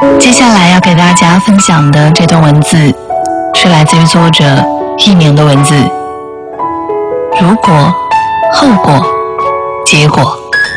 接下来要给大家分享的这段文字是来自于作者佚名的文字。如果、后果、结果。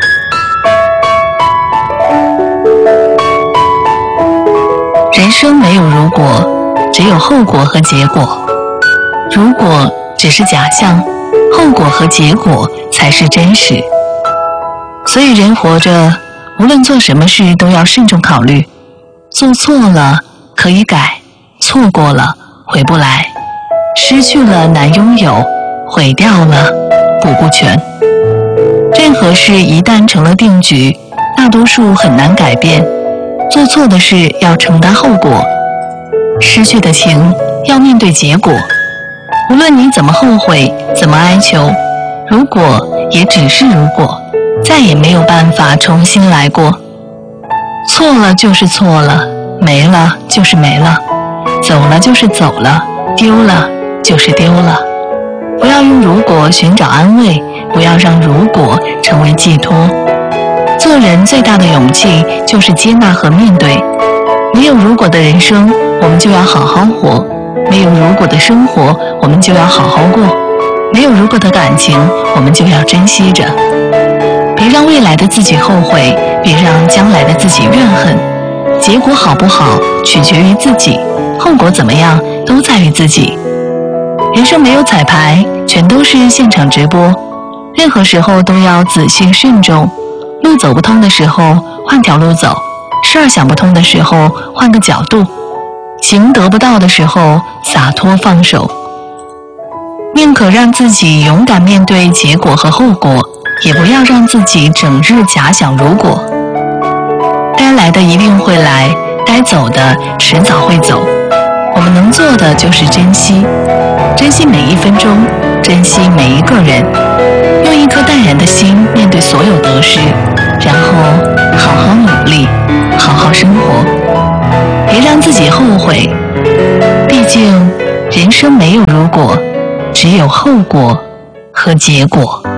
人生没有如果，只有后果和结果。如果只是假象，后果和结果才是真实。所以人活着，无论做什么事都要慎重考虑，做错了可以改，错过了回不来，失去了难拥有，毁掉了补不全。任何事一旦成了定局，大多数很难改变。做错的事要承担后果，失去的情要面对结果。无论你怎么后悔，怎么哀求，如果也只是如果，再也没有办法重新来过。错了就是错了，没了就是没了，走了就是走了，丢了就是丢了。不要用如果寻找安慰，不要让如果成为寄托。做人最大的勇气就是接纳和面对。没有如果的人生，我们就要好好活；没有如果的生活，我们就要好好过；没有如果的感情，我们就要珍惜着。别让未来的自己后悔，别让将来的自己怨恨。结果好不好，取决于自己；后果怎么样，都在于自己。人生没有彩排，全都是现场直播。任何时候都要仔细慎重。路走不通的时候，换条路走；事儿想不通的时候，换个角度；情得不到的时候，洒脱放手。宁可让自己勇敢面对结果和后果，也不要让自己整日假想如果。该来的一定会来，该走的迟早会走。我们能做的就是珍惜，珍惜每一分钟，珍惜每一个人，用一颗淡然的心面对所有得失，然后好好努力，好好生活，别让自己后悔。毕竟人生没有如果，只有后果和结果。